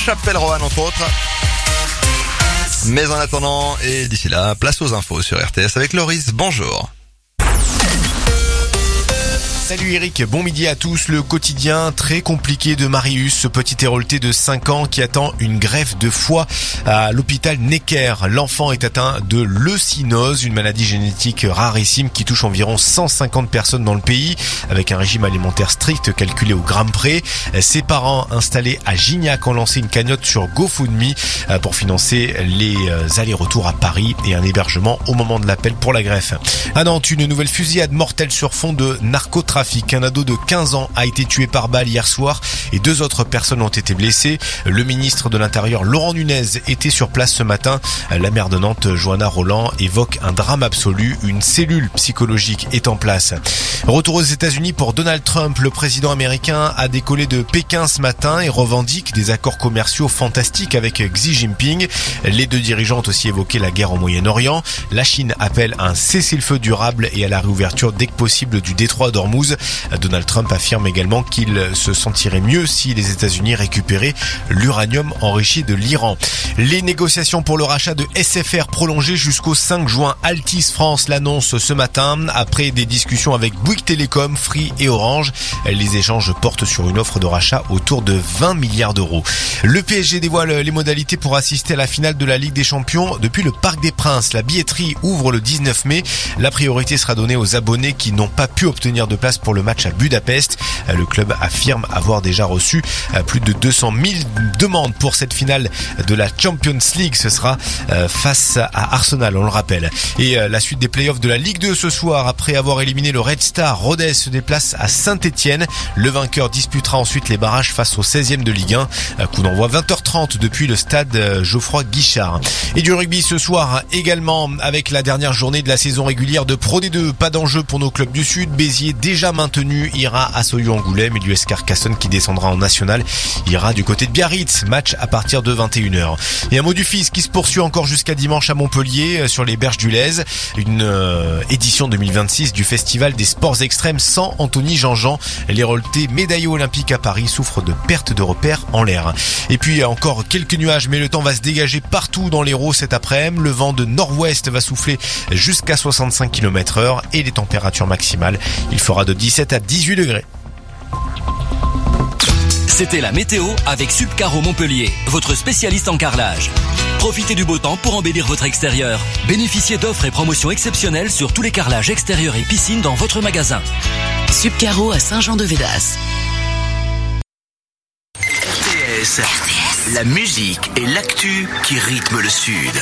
Chapelle-Roanne entre autres. Mais en attendant, et d'ici là, place aux infos sur RTS avec Loris. Bonjour. Salut Eric, bon midi à tous. Le quotidien très compliqué de Marius, ce petit hérolté de 5 ans qui attend une greffe de foie à l'hôpital Necker. L'enfant est atteint de leucinose, une maladie génétique rarissime qui touche environ 150 personnes dans le pays, avec un régime alimentaire strict calculé au gramme près. Ses parents installés à Gignac ont lancé une cagnotte sur GoFundMe pour financer les allers-retours à Paris et un hébergement au moment de l'appel pour la greffe. À Nantes, une nouvelle fusillade mortelle sur fond de narcotrafic. Un ado de 15 ans a été tué par balle hier soir et 2 autres personnes ont été blessées. Le ministre de l'Intérieur, Laurent Nunez, était sur place ce matin. La maire de Nantes, Johanna Roland, évoque un drame absolu. Une cellule psychologique est en place. Retour aux États-Unis pour Donald Trump. Le président américain a décollé de Pékin ce matin et revendique des accords commerciaux fantastiques avec Xi Jinping. Les deux dirigeants ont aussi évoqué la guerre au Moyen-Orient. La Chine appelle à un cessez-le-feu durable et à la réouverture dès que possible du détroit d'Ormuz. Donald Trump affirme également qu'il se sentirait mieux si les États-Unis récupéraient l'uranium enrichi de l'Iran. Les négociations pour le rachat de SFR prolongées jusqu'au 5 juin. Altice France l'annonce ce matin après des discussions avec Bouygues Télécom, Free et Orange. Les échanges portent sur une offre de rachat autour de 20 milliards d'euros. Le PSG dévoile les modalités pour assister à la finale de la Ligue des Champions depuis le Parc des Princes. La billetterie ouvre le 19 mai. La priorité sera donnée aux abonnés qui n'ont pas pu obtenir de place pour le match à Budapest. Le club affirme avoir déjà reçu plus de 200 000 demandes pour cette finale de la Champions League. Ce sera face à Arsenal, on le rappelle. Et la suite des playoffs de la Ligue 2 ce soir, après avoir éliminé le Red Star, Rodez se déplace à Saint-Etienne. Le vainqueur disputera ensuite les barrages face au 16e de Ligue 1. Coup d'envoi 20h30 depuis le stade Geoffroy Guichard. Et du rugby ce soir également avec la dernière journée de la saison régulière de Pro D2. Pas d'enjeu pour nos clubs du Sud. Béziers déjà maintenu ira à Soyaux-Angoulême et l'US Carcassonne qui descendra en national ira du côté de Biarritz. Match à partir de 21h. Et un mot du fils qui se poursuit encore jusqu'à dimanche à Montpellier sur les berges du Lez. Une édition 2026 du Festival des Sports Extrêmes sans Anthony Jean-Jean. L'hérolté médaillé olympique à Paris souffre de perte de repères en l'air. Et puis encore quelques nuages mais le temps va se dégager partout dans l'Hérault cet après-midi. Le vent de nord-ouest va souffler jusqu'à 65 km/h et les températures maximales, il fera de 17 à 18 degrés. C'était la météo avec Subcaro Montpellier, votre spécialiste en carrelage. Profitez du beau temps pour embellir votre extérieur. Bénéficiez d'offres et promotions exceptionnelles sur tous les carrelages extérieurs et piscines dans votre magasin. Subcaro à Saint-Jean-de-Védas. RTS, la musique et l'actu qui rythment le Sud.